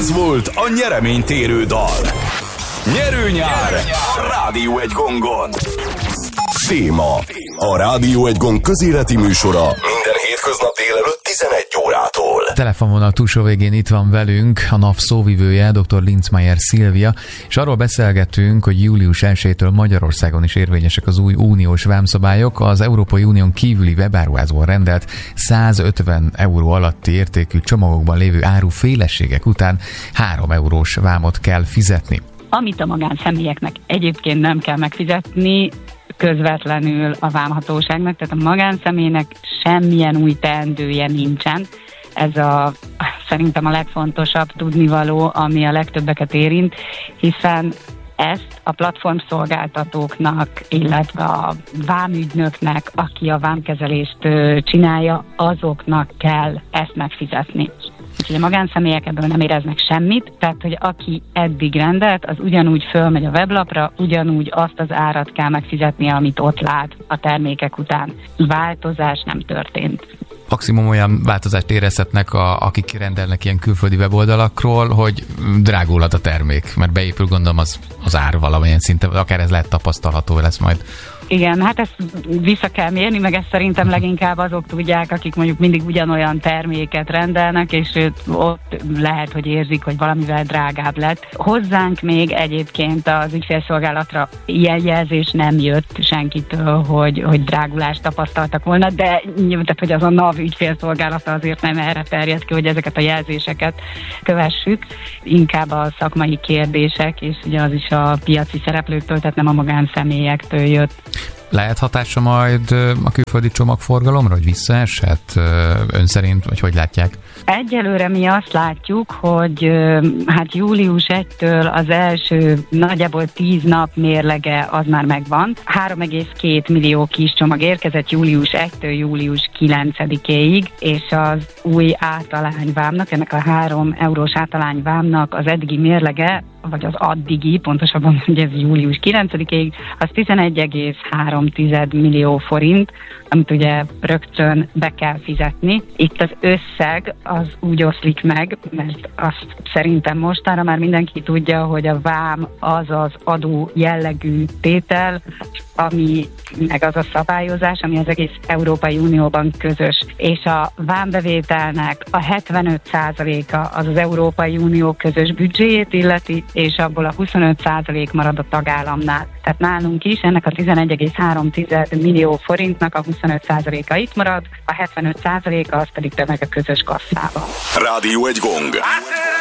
Ez volt a nyereménytérő dal. Nyerő nyár a Rádió 1 Gongon. Téma: a Rádió 1 Gong közéleti műsora minden hétköznap délelőtt 11 órától. Telefonvonal túlsó végén itt van velünk a NAV szóvivője, dr. Linzmeier Szilvia, és arról beszélgetünk, hogy július 1-től Magyarországon is érvényesek az új uniós vámszabályok. Az Európai Unión kívüli webáruházból rendelt 150 euró alatti értékű csomagokban lévő áruféleségek után 3 eurós vámot kell fizetni. Amit a magánszemélyeknek egyébként nem kell megfizetni, közvetlenül a vámhatóságnak, tehát a magánszemélynek semmilyen új teendője nincsen. Ez szerintem a legfontosabb tudnivaló, ami a legtöbbeket érint, hiszen ezt a platformszolgáltatóknak, illetve a vámügynöknek, aki a vámkezelést csinálja, azoknak kell ezt megfizetni. Úgyhogy a magánszemélyek ebből nem éreznek semmit, tehát hogy aki eddig rendelt, az ugyanúgy fölmegy a weblapra, ugyanúgy azt az árat kell megfizetnie, amit ott lát a termékek után. Változás nem történt. Maximum olyan változást érezhetnek, akik rendelnek ilyen külföldi weboldalakról, hogy drágulhat a termék, mert beépül, gondolom, az ár valamilyen szinten, akár ez lehet tapasztalható lesz majd. Igen, hát ezt vissza kell mérni, meg ezt szerintem leginkább azok tudják, akik mondjuk mindig ugyanolyan terméket rendelnek, és ott lehet, hogy érzik, hogy valamivel drágább lett. Hozzánk még egyébként az ügyfélszolgálatra ilyen jelzés nem jött senkitől, hogy drágulást tapasztaltak volna, de tehát, hogy az a NAV ügyfélszolgálata azért nem erre terjed ki, hogy ezeket a jelzéseket kövessük. Inkább a szakmai kérdések, és ugye az is a piaci szereplőktől, tehát nem a magánszemélyektől jött. Lehet hatása majd a külföldi csomagforgalomra, hogy visszaeshet ön szerint, vagy hogy látják? Egyelőre mi azt látjuk, hogy hát július 1-től az első nagyjából 10 nap mérlege az már megvan. 3,2 millió kis csomag érkezett július 1-től július 9-éig, és az új általányvámnak, ennek a 3 eurós általányvámnak az eddigi mérlege, vagy az addigi, pontosabban, hogy ez július 9-ig, az 11,3 millió forint, amit ugye rögtön be kell fizetni. Itt az összeg az úgy oszlik meg, mert azt szerintem mostanra már mindenki tudja, hogy a vám az az adó jellegű tétel, ami meg az a szabályozás, ami az egész Európai Unióban közös. És a vámbevételnek a 75%-a az Európai Unió közös büdzséjét illeti, és abból a 25% marad a tagállamnál. Tehát nálunk is ennek a 11,3 millió forintnak a 25%-a itt marad, a 75%-a az pedig bemeg a közös kasszába. Rádió 1 Gong.